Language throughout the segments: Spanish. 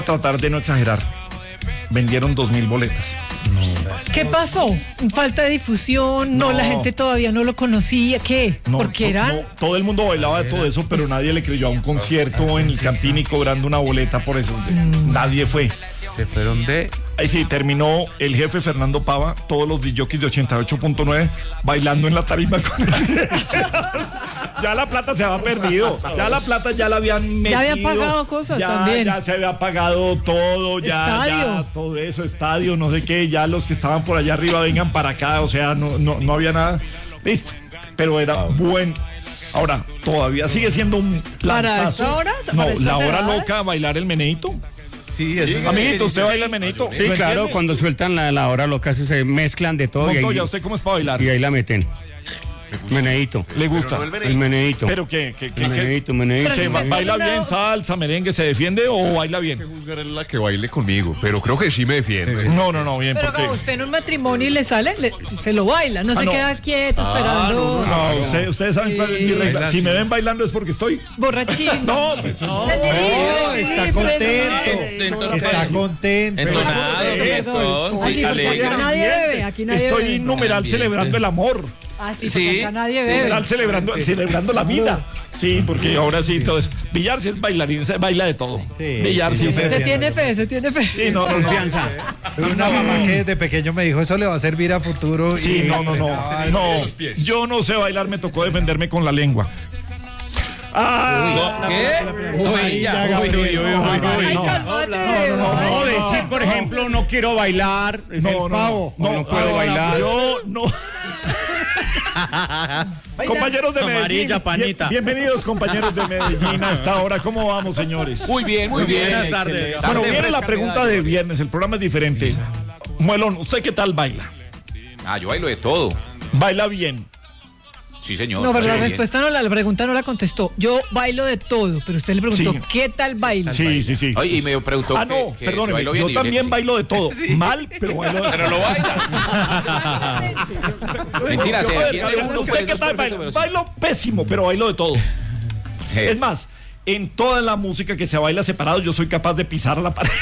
Tratar de no exagerar. Vendieron 2.000 boletas. ¿Qué pasó? ¿Falta de difusión? No, la gente todavía no lo conocía. ¿Qué? Porque eran... todo el mundo bailaba de todo eso, pero nadie le creyó a un concierto en el Campín y cobrando una boleta por eso. Nadie fue. Se fueron de... Ahí sí, terminó el jefe Fernando Pava, todos los DJs de 88.9 bailando en la tarima con él. Ya la plata se había perdido. Ya la plata ya la habían metido. Ya habían pagado cosas también. Ya se había pagado todo, ya todo eso, estadio, no sé qué. Ya los que estaban por allá arriba vengan para acá. O sea, no había nada. Listo. Pero era buen. Ahora, todavía sigue siendo un planazo. ¿Para esta hora? No, ¿Para esta la hora cerrada? loca, bailar el meneíto. Sí, eso. Amiguito, ¿usted baila el meneíto? Sí, claro, cuando sueltan la hora loca, se mezclan de todo. Montoya, ¿usted cómo es para bailar? Y ahí la meten. Meneíto. ¿Le gusta? El meneíto. ¿Pero qué? Meneíto. Pero ¿Qué, si se ¿Baila está bien, salsa, merengue, se defiende o baila bien? Juzgar es la que baile conmigo, pero creo que sí me defiende. No, bien, Pero porque... como usted en un matrimonio y le sale, se lo baila, no se queda quieto esperando. No, ustedes saben cuál es mi regla. Si me ven bailando es porque estoy... Borrachín. No, Está contento. Está contento. Entonado, Así, porque aquí nadie bebe, aquí nadie estoy bebe. numeral celebrando el amor. Así, porque acá nadie bebe. Numeral celebrando la vida. Sí, porque ahora sí todo es... Villar sí es bailarín, se baila de todo. Villar sí. Se tiene fe. Sí, no. Confianza. Una mamá que desde pequeño me dijo, eso le va a servir a futuro. Sí, no. Yo no sé bailar, me tocó defenderme con la lengua. ¿Qué? Uy, Ay, cálmate. No, decir, por ejemplo, no quiero bailar. Es el pavo. No puedo bailar. Yo no. Compañeros de Medellín, Amarilla, panita. bienvenidos compañeros de Medellín a esta hora. ¿Cómo vamos, señores? Muy bien. Buenas tardes. Bueno, viene la pregunta de viernes, el programa es diferente. Muelón, ¿usted qué tal baila? Yo bailo de todo. ¿Baila bien? Sí, señor. No, pero la Bien. respuesta la pregunta no la contestó. Yo bailo de todo, pero usted le preguntó, Sí. ¿qué tal baila? Sí. Oye, y me preguntó No, que perdóneme, si bailo bien, yo y yo le también dije, bailo de todo. Mal, pero bailo de todo. Pero lo baila. Mentira, se defiende uno. ¿Usted pues, qué no es tal perfecto, baila? pero sí. Bailo pésimo, pero bailo de todo. Es más, en toda la música que se baila separado, yo soy capaz de pisar a la pared.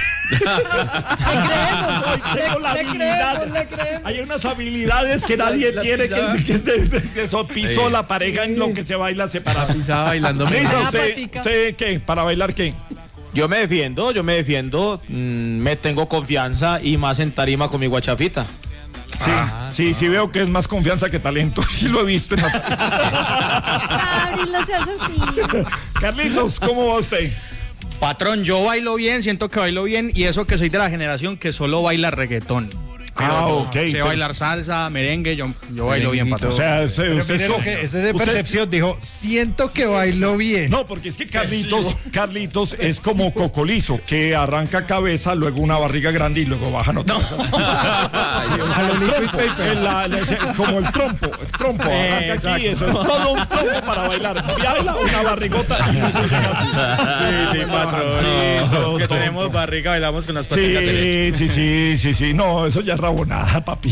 Tengo la habilidad. Le creemos. Hay unas habilidades que nadie tiene, que es de eso, piso la pareja en lo que se baila separado. Pisaba bailando. Risa, Una ¿usted patica. qué? ¿Para bailar qué? Yo me defiendo, me tengo confianza y más en tarima con mi guachafita. Sí, veo que es más confianza que talento. Sí lo he visto. Gabriel, no seas así. Carlitos, ¿cómo va usted? Patrón, yo bailo bien, siento que bailo bien y eso que soy de la generación que solo baila reggaetón. Ok. Sé bailar salsa, merengue, yo bailo bien, patrón. O sea, Pero usted mire lo que, eso es de usted- percepción, dijo, siento que bailo bien. No, porque es que Carlitos es como Cocolizo, que arranca cabeza, luego una barriga grande y luego baja noticias. A lo Liquid Paper. Como el trompo. Arranca aquí, eso es todo un trompo para bailar. Baila una barrigota. Sí, patrón. Los que tenemos barriga bailamos con las paticas derechas. Sí. No, eso ya es rabonada, papito.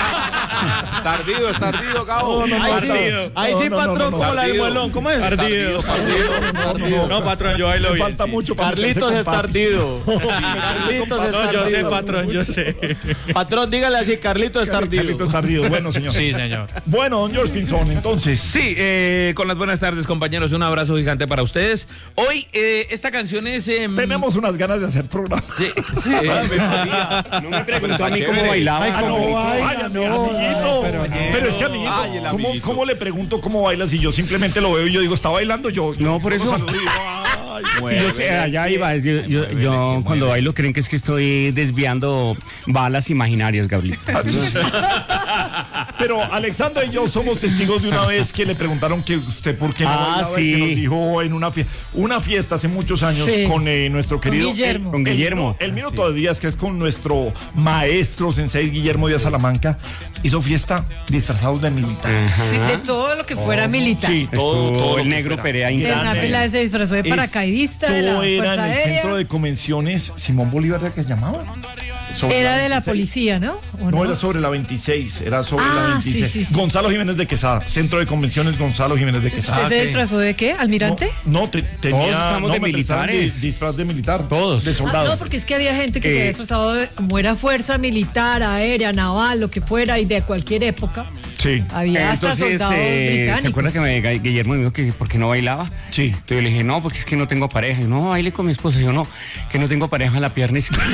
Es tardido, cabo. Ahí sí, patrón, como la del muelón. ¿Cómo es? Tardido. No, patrón, yo bailo Me bien. falta mucho para Carlitos meterse es con papi. tardido. Carlitos es tardido. Yo sé, patrón, yo sé. Patrón, dígale así, Carlitos es tardido. Carlitos tardido. Bueno, señor. Sí, señor. Bueno, don George Pinzón, entonces. Sí, con las buenas tardes, compañeros. Un abrazo gigante para ustedes. Hoy, esta canción es... Tenemos unas ganas de hacer programa. Sí. No me preguntó a mí chévere. cómo bailaba. Ay, ¿cómo baila? Amiguito. pero no. Pero es que, amiguito, Ay, el amiguito. ¿cómo le pregunto cómo baila si yo simplemente lo veo y yo digo, está bailando? Yo No, por eso. saludo y digo, ay, Yo sé, allá iba. Yo cuando bailo creen que es que estoy desviando balas imaginarias, Gabriel. Pero Alexandra y yo somos testigos de una vez que le preguntaron que usted por qué no bailaba, sí. y que nos dijo en una fiesta hace muchos años Sí. con nuestro querido Guillermo. Con Guillermo. El minuto de días, que es con nuestro maestro sensei Guillermo Díaz Salamanca, hizo fiesta disfrazados de militares. Sí, de todo lo que fuera militar. Sí, Estuvo todo el lo que negro fuera. Perea En una Intante. pila se disfrazó de paracaidista. paracaidista de la Todo era Fuerza en el Aérea. centro de convenciones Simón Bolívar, ¿era que se llamaba? Sobre Era la de la 26. policía, ¿no? ¿O No, era sobre la 26, era sobre la Ah, 26. sí, sí, sí. Gonzalo Jiménez de Quesada, centro de convenciones Gonzalo Jiménez de Quesada. ¿Usted se disfrazó de qué? ¿Almirante? No, tenía... Todos estamos de me prestaron militares. Disfraz de militar. Todos. De soldado. No, porque es que había gente que se había disfrazado como era fuerza militar, aérea, naval, lo que fuera, y de cualquier época. Sí. Había hasta soldados británicos. ¿Se acuerda que Guillermo me dijo que por qué no bailaba? Sí. Entonces yo le dije, no, porque es que no tengo pareja. Y no, baile con mi esposa. Y yo, no, que no tengo pareja en la pierna izquierda.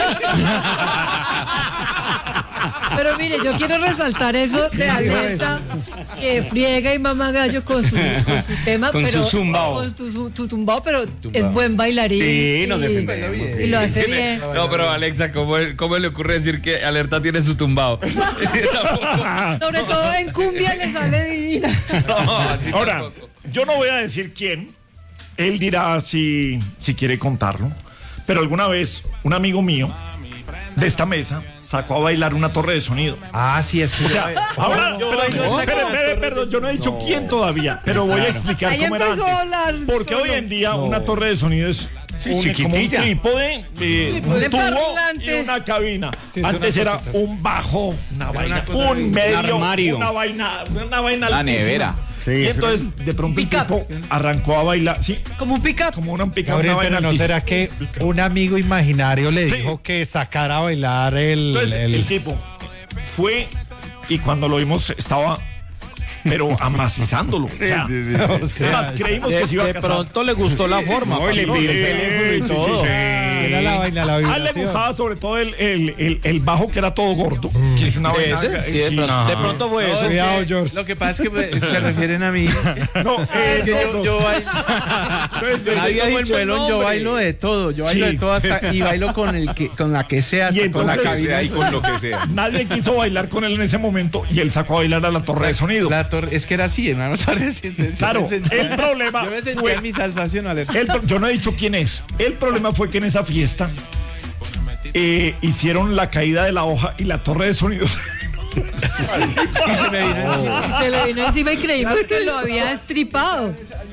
Pero mire, yo quiero resaltar eso de Alerta, que friega y mama gallo con su tema, Con pero su zumbao. con tu zumbao, pero es buen bailarín. Sí, nos y- defendemos, sí. Y lo hace bien. No, pero Alexa, ¿cómo le ocurre decir que Alerta tiene su tumbado? Sobre todo en cumbia le sale divina. No, así Ahora, tampoco. yo no voy a decir quién. Él dirá si quiere contarlo. Pero alguna vez un amigo mío de esta mesa sacó a bailar una torre de sonido. Ah, sí, es que... O sea, ahora, perdón, yo no he dicho quién todavía, pero voy a explicar Ahí cómo era empezó a antes. hablar Porque solo. hoy en día una torre de sonido es como un chiquitilla. trípode, un de tubo parlante. y una cabina. Sí, son Antes unas era cositas. un bajo, una vaina, cosa un medio, armario. una vaina La altísima. nevera. Y entonces de pronto el Pick-up. tipo arrancó a bailar, sí, Como un pick-up. como una pica, Gabriel, una vaina pero ¿no altísima. será que un amigo imaginario le Sí. dijo que sacara a bailar Entonces el tipo fue y cuando lo vimos estaba pero amacizándolo. O sea, además creímos que se iba a De casar. pronto le gustó la forma. No, y le Pablo. pidió el teléfono y Sí, todo. sí, sí. Era la vaina, la A él le vibración. gustaba sobre todo el bajo que era todo gordo. Que es una vaina. ¿Ese? Sí, de pronto fue eso. Cuidado, George. Lo que pasa es que se refieren a mí. No, Es que no, no. yo bailo. Nadie como el pelón, yo bailo de todo. Yo bailo Sí. de todo hasta, y bailo con la que sea, hasta Y con la entonces- cabina. Y con lo que sea. Nadie quiso bailar con él en ese momento y él sacó a bailar a la torre de sonido. La torre, es que era así, hermano. Torre, Claro, el problema Yo me sentía fue- en mi salsación, alerta. Yo no he dicho quién es. El problema fue que en esa fiesta hicieron la caída de la hoja y la torre de sonido. Y se me vino encima. Y se le vino encima y creímos que lo había estripado.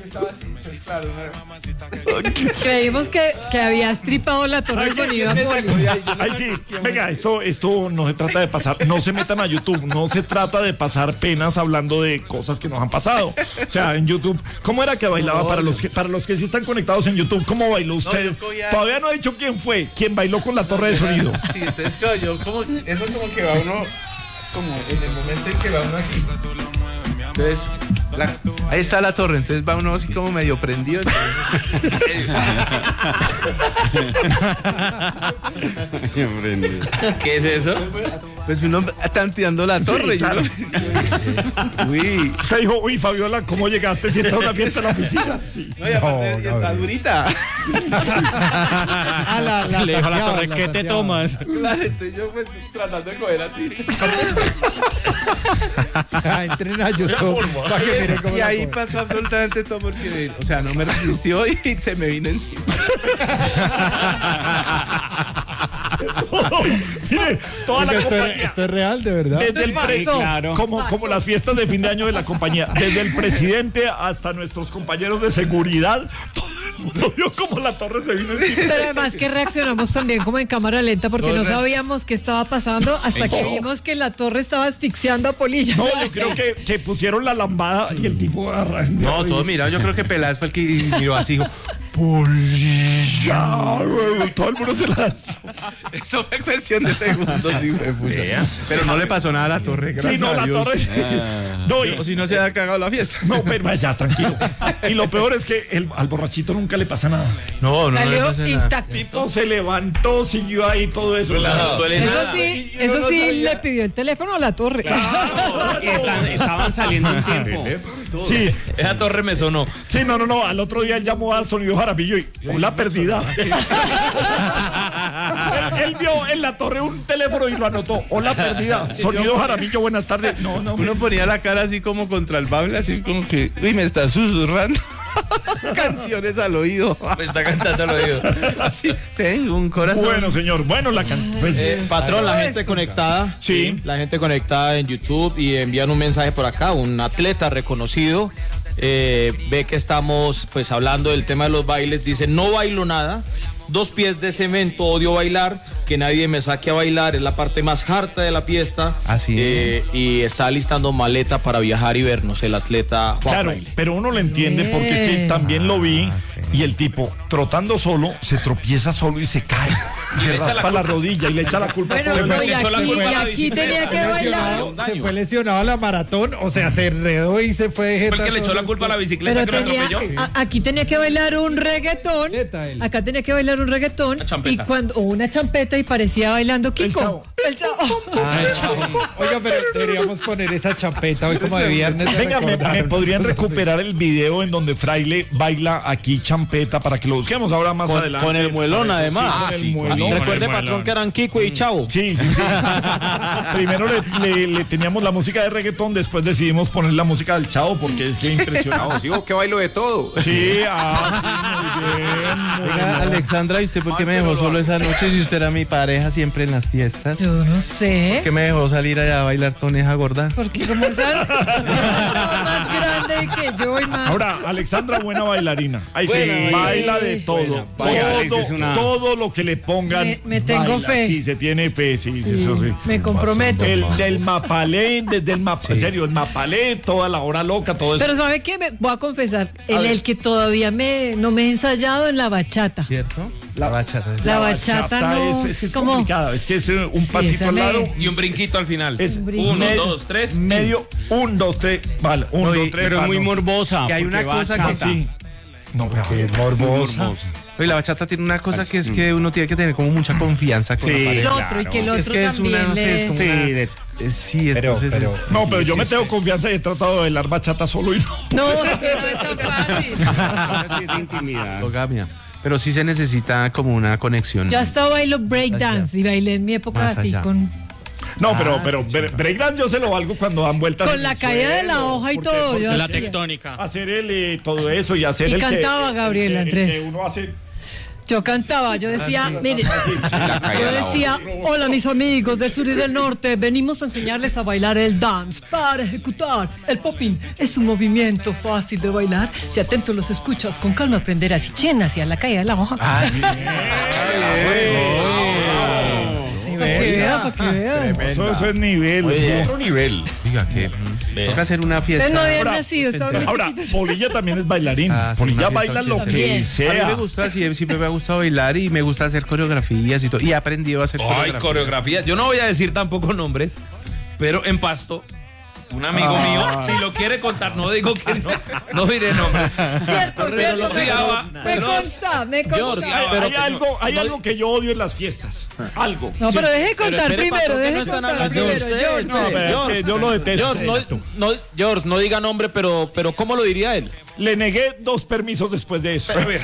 Creímos que había estripado la torre de sonido a Poli. Ay, sí, venga, esto no se trata de pasar, no se metan a YouTube, no se trata de pasar penas hablando de cosas que nos han pasado. O sea, en YouTube, ¿cómo era que bailaba para los que sí están conectados en YouTube? ¿Cómo bailó usted? yo cogía- Todavía no he dicho quién fue, quién bailó con la torre de sonido. Sí, entonces claro, yo como, eso como que va uno, como en el momento en que va uno así. Entonces, ahí está la torre, entonces va uno así como medio prendido. ¿Qué es eso? Pues uno tanteando la torre. claro. Uy. Se dijo, uy, Fabiola, ¿cómo llegaste si está una fiesta en la oficina? Sí. No, y aparte No, está Gabriel. durita. Le dijo a la torre, ¿qué te tanteaba. tomas? Claro, entonces yo pues tratando de coger así. Entren a YouTube para que miren cómo Y la ahí coge. pasó absolutamente todo porque, o sea, no me resistió y se me vino encima. Mire, toda la Oiga, compañía. esto es real, de verdad. Desde el Pasó. claro. como las fiestas de fin de año de la compañía, desde el presidente hasta nuestros compañeros de seguridad, todo el mundo vio como la torre se vino encima. Pero además que reaccionamos también como en cámara lenta porque no sabíamos qué estaba pasando hasta que vimos que la torre estaba asfixiando a Polilla. No, yo creo que pusieron la lambada y el tipo No, todos miraron, yo creo que Peláez fue el que miró así, dijo, Ya, güey, todo el mundo se lanzó. eso fue cuestión de segundos, sí, fue puta. Pero no le pasó nada a la torre, gracias Sí, no, a la Dios. torre. No, O si no se ha cagado la fiesta. no, pero ya, tranquilo. Y lo peor es que al borrachito nunca le pasa nada. No, le Salió pasa nada. intacto. Tipo se levantó, siguió ahí todo eso. Eso sí, le pidió el teléfono a la torre. Estaban saliendo un tiempo. Sí, Esa torre me sonó. sí, no. Al otro día él llamó a Sonido Jaramillo y hola perdida. él vio en la torre un teléfono y lo anotó. Hola perdida. Sonido Jaramillo, buenas tardes. No. Uno ponía la cara así como contra el bable, así como que, uy, me está susurrando canciones al oído. Me está cantando al oído. Así, tengo un corazón. Bueno, señor. Bueno, la canción. Pues, Patrón, la gente conectada. Sí. La gente conectada en YouTube y envían un mensaje por acá. Un atleta reconocido ve que estamos pues hablando del tema de los bailes, dice: no bailo nada, 2 pies de cemento, odio bailar, que nadie me saque a bailar, es la parte más harta de la fiesta. Así y está listando maleta para viajar y vernos, el atleta Juan Claro, Fraile. pero uno lo entiende porque es que también lo vi y el tipo trotando solo se tropieza solo y se cae. Y se raspa la rodilla y le echa la culpa a todo el Bueno, mundo. y aquí tenía que bailar. Se fue lesionado a la maratón, o sea, se enredó y se fue de Fue el jeta que le echó solo. la culpa a la bicicleta Pero que lo tenía, atropelló. aquí tenía que bailar un reggaetón. Acá tenía que bailar un reggaetón. Y o una champeta y parecía bailando Kiko. El chavo. Oiga, pero deberíamos poner esa champeta hoy como de viernes. de Venga, me recordar. podrían recuperar el video en donde Fraile baila aquí champeta para que lo busquemos ahora más adelante. Con el muelón, además. Sí, con el muelón. Recuerde, patrón, que eran Kiko y Chavo. Sí. Primero le teníamos la música de reggaetón, después decidimos poner la música del Chavo porque es que impresionante. Sí, que bailo de todo. Sí, muy bien. Oiga, Alexandra, ¿y usted por qué me dejó solo esa noche si usted era mi pareja siempre en las fiestas? Yo no sé. ¿Por qué me dejó salir allá a bailar con esa gorda? Porque como esa más grande que yo y más. Ahora, Alexandra, buena bailarina. Ahí sí, baila de todo. Todo lo que le pongan. Me tengo baila. fe. Sí, se tiene fe, sí, eso sí. Me comprometo. El del Mapalé, desde el Mapalé, en serio, el Mapalé, toda la hora loca, todo eso. Pero ¿sabe qué? Me voy a confesar. El que todavía no me he ensayado en la bachata. ¿Cierto? La bachata. La bachata no es como complicada, es que es un pasito esa al lado. Y un brinquito al final. Es Uno, dos, tres. Medio, 1, 2, 3, vale, 1, 2, 3. Pero es muy morbosa. Que hay una porque cosa bachata. que Sí. No, pero es morbosa. Oye, la bachata tiene una cosa que es que uno tiene que tener como mucha confianza con la el pareja. otro y que el otro Es que es también una, no sé, es como Sí, una... Sí, entonces... No, pero yo me tengo confianza y he tratado de bailar bachata solo y no. No, es que no es tan fácil. Sí, de intimidad. Monogamia. Pero sí se necesita como una conexión. Yo hasta bailo breakdance y bailé en mi época Más así allá. con No, pero breakdance yo se lo valgo cuando dan vueltas. con en la el caída de la suelo, hoja y porque- todo. porque Yo La hacía. tectónica. hacer todo eso y hacer Y el que cantaba Gabriela el Andrés. que uno hace. Yo cantaba, yo decía, mire, yo decía, hola mis amigos del sur y del norte, venimos a enseñarles a bailar el dance para ejecutar el popping. Es un movimiento fácil de bailar. Si atento los escuchas, con calma aprenderás y chen hacia la caída de la hoja. Para que vean. Eso es nivel. Otro nivel. Diga que toca hacer una fiesta. Ustedes no habían Ahora, nacido, estaban muy Ahora, chiquitos. Polilla también es bailarín. Sí, Polilla una baila fiesta lo también. que A mí sea. me gusta, siempre me ha gustado bailar y me gusta hacer coreografías y todo. Y he aprendido a hacer Ay, coreografía. Yo no voy a decir tampoco nombres, pero en Pasto, un amigo mío, si lo quiere contar, no digo que no diré nombres. Cierto, lo odiaba, me pero- consta, me consta. Hay algo que yo odio en las fiestas. Algo. No, pero deje de contar espere, primero, patrón, que deje no de están contar hablando de primero. usted. George. No, pero es que yo lo detesto. George, no diga nombre, pero ¿cómo lo diría él? Le negué 2 permisos después de eso. A ver.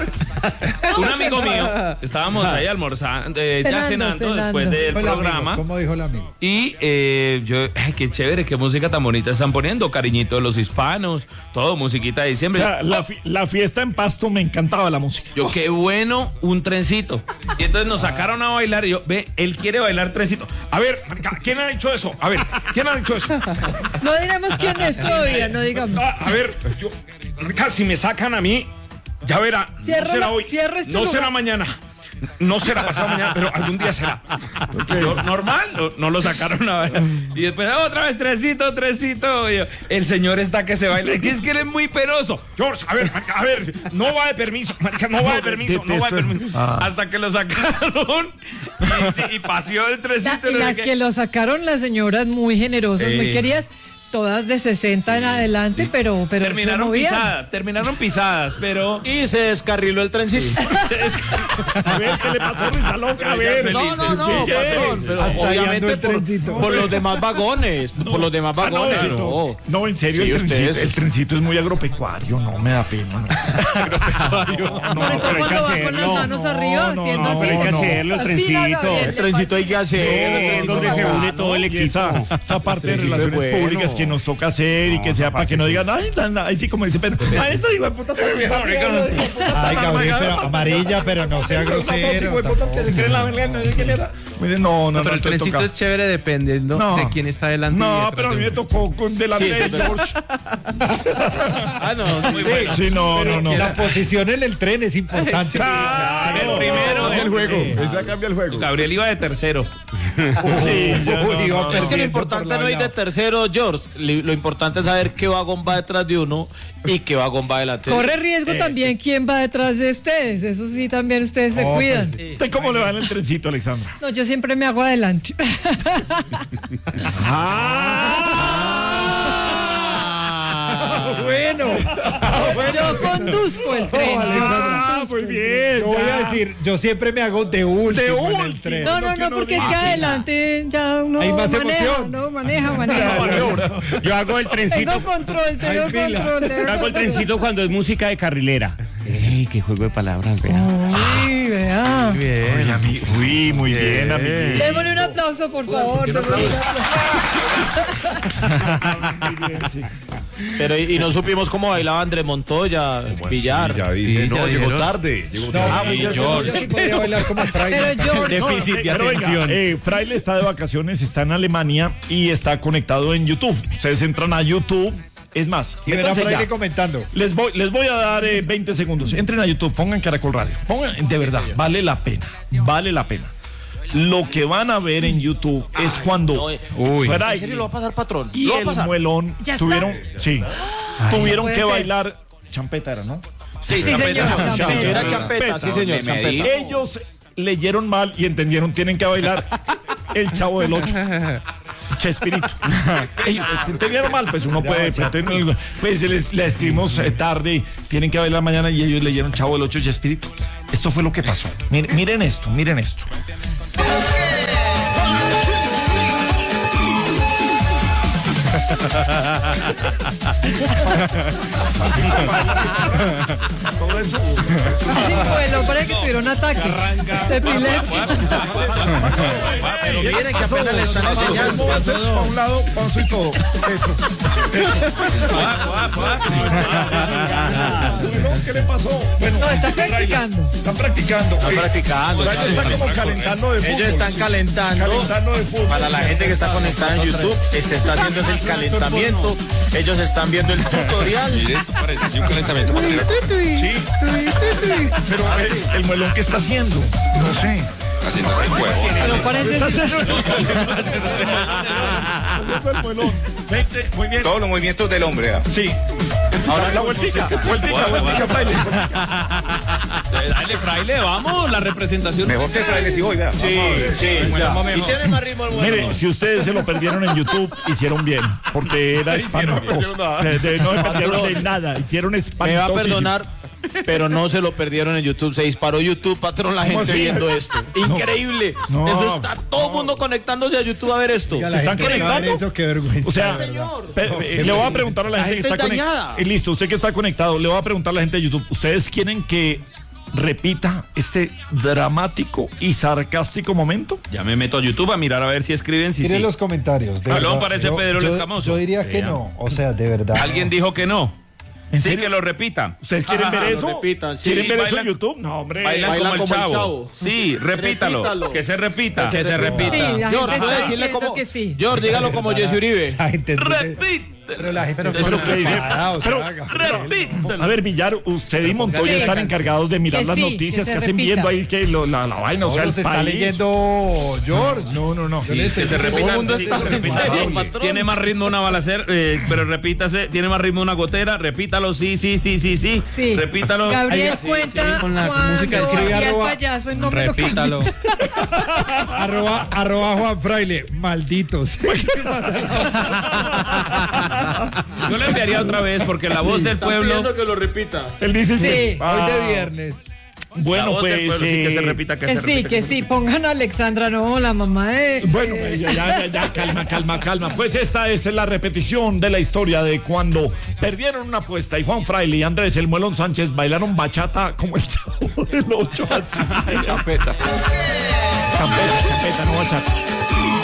Un amigo mío, estábamos ahí almorzando, ya cenando después del Fue el amigo, programa. ¿cómo dijo el amigo? Y yo, ay, qué chévere, qué música tan bonita están poniendo, cariñito de los hispanos, todo, musiquita de O diciembre. sea, la fiesta en Pasto me encantaba la música. Yo, qué bueno, un trencito. Y entonces nos sacaron a bailar y yo, ve, él quiere bailar trencito. A ver, marica, ¿quién ha dicho eso? A ver, ¿quién ha dicho eso? No diremos quién es todavía, no digamos. A ver, yo, marica, si me sacan a mí, ya verá, Cierra no será la- hoy, cierra este no lugar. será mañana. No será pasado mañana, pero algún día será. Normal, no lo sacaron a bailar. Y después, otra vez, trencito. Y yo, el señor está que se baila. Es que él es muy penoso. George, a ver, marica, no va de permiso. Marica, no va de permiso. Hasta que lo sacaron y paseó el trencito. Y las que lo sacaron las señoras muy generosas, muy queridas, todas de 60 en adelante, pero Terminaron se movían. pisadas, pero... Y se descarriló el trencito. A ver, ¿qué le pasó a Risa Loca? A ver, No, patrón, pero Hasta ahí ando obviamente el trencito. por los demás vagones, por los demás vagones. No, en serio, Sí, el trencito es muy agropecuario, no me da pena. Sobre todo cuando va con las manos arriba, haciendo así. pero hay que hacerlo, el Así, trencito. bien, El trencito hay que hacer. Es donde se une todo el equipo. Esa parte de Trencito es relaciones bueno. públicas que nos toca hacer y que sea para que no digan, ay, ahí sí como dice, pero eso igual puta. Ay, Gabriel, pero amarilla, pero no sea grosero. No, Pero el trencito es chévere dependiendo de quién está delante. No, pero a mí me tocó con delante de George. No, muy bueno. Sí, no. La posición en el tren es importante. Pero primero Cambia el juego. Esa cambia el juego. Gabriel iba de tercero. Sí, Es que lo importante no es de tercero, George. Lo importante es saber qué vagón va detrás de uno y qué vagón va delante de uno. Corre riesgo también quién va detrás de ustedes. Eso sí, también ustedes se cuidan. ¿Usted cómo le va en el trencito, Alexandra? No, yo siempre me hago adelante. Bueno. Yo conduzco el tren. Muy bien. Yo voy a decir, yo siempre me hago de último en el tren. No, porque es que adelante ya uno hay más maneja, emoción. no maneja. Yo hago el trencito. Tengo control. Yo hago el trencito cuando es música de carrilera. ¡Ey, qué juego de palabras! Vea. Sí, vea. Uy, muy bien, amigo. Démosle un aplauso, por favor. Pero y no supimos cómo bailaba Andrés Montoya, Villar. Llegó tarde. Yo sí podría bailar como fraile. Pero yo Déficit de atención. Fraile está de vacaciones, está en Alemania y está conectado en YouTube. Ustedes entran a YouTube. Es más, Y verá métanse Fraile ya. comentando. Les voy a dar 20 segundos. Entren a YouTube, pongan Caracol Radio. Pongan, de verdad, vale la pena. Lo que van a ver en YouTube es cuando ¿En Fraile serio lo va a pasar, patrón? y ¿Lo va a el pasar? muelón ¿Ya está? tuvieron puede que ser. bailar. Champeta era, ¿no? Sí, señor, champeta. Era champeta, sí, señor. Champeta. Ellos leyeron mal y entendieron, tienen que bailar el Chavo del 8. Chespirito. Entendieron mal, pues uno puede. Pues le escribimos tarde, tienen que bailar mañana y ellos leyeron Chavo del 8 Chespirito. Esto fue lo que pasó. Miren esto. Todo eso. Bueno, parece que tuvieron ataque de epilepsia. Pero miren que apenas le están enseñando. Para un lado, paso y todo. Eso. ¿Qué le pasó? Bueno, No, está practicando. están practicando. Están practicando. Están como calentando de fútbol. Ellos están calentando. De fútbol. Para la gente que está conectada en YouTube, se está haciendo el calentamiento. Ellos están viendo el tutorial. Parece un calentamiento para arriba. Sí. Pero el muelón, ¿qué está haciendo? No sé. Haciéndose el huevo. Pero parece El muelón. Muy bien. Todos los movimientos del hombre. Sí. Ahora la vueltica, Fraile. Dale, Fraile, vamos, la representación. Mejor que Fraile si hoy, vea. Sí. Y tiene más ritmo el mundo. Mire, si ustedes se lo perdieron en YouTube, hicieron bien, porque era espantoso. No se perdieron de nada, hicieron espantoso. Me va a perdonar, pero no se lo perdieron en YouTube. Se disparó YouTube, patrón, la gente así? viendo esto. Increíble. No. Eso está todo el mundo conectándose a YouTube a ver esto. Oiga, ¿Se la están gente que va a ver conectando? Eso, qué vergüenza. O sea, señor. le voy a preguntar a la gente que gente está conectada. dañada. Listo, usted que está conectado, le voy a preguntar a la gente de YouTube. ¿Ustedes quieren que repita este dramático y sarcástico momento? Ya me meto a YouTube a mirar a ver si escriben, si Miren sí. los comentarios. de Aló, verdad. parece Pedro el Escamoso. Yo diría que no. O sea, de verdad. Alguien dijo que no. ¿En Sí, serio? que lo repita. ¿Ustedes quieren ver lo eso? repitan, sí. ¿Quieren ver eso Bailan- en YouTube? No, hombre. Bailan como el chavo. Sí, repítalo. Repítalo. Que se repita. Que se Sí, repita. la George, gente ¿puede está decirle diciendo cómo? que sí. George, dígalo como Jesse Uribe. La gente Repítalo. Pero la gente Eso es lo que dice. Pero, Repítalo. a ver, Villar, usted y Montoya Sí. están encargados de mirar Que las sí, noticias que que se hacen repita. viendo ahí que la vaina, o sea, el se está país. leyendo George. No. Yo le estoy Que se diciendo, repita. todo el mundo Sí, está que se repita. pensando. Sí, tiene más ritmo una balacera, pero repítase. Tiene más ritmo una gotera. Repítalo. Sí. Sí. Repítalo. Gabriel Sí, cuenta con la cuando música del escribe hacía el arroba- payaso en nombre Repítalo. arroba Juan Fraile, malditos. Yo le enviaría otra vez porque la voz del pueblo. que lo repita. Él dice Sí. sí. Hoy de viernes. La Bueno, voz del pues. pueblo, sí, que se repita, que se repita. Que sí, pongan a Alexandra, no, la mamá de... Bueno, ya, calma. Pues esta es la repetición de la historia de cuando perdieron una apuesta y Juan Fraile y Andrés el Muelón Sánchez bailaron bachata como el Chavo del 8. Así. Champeta. Champeta, no bachata.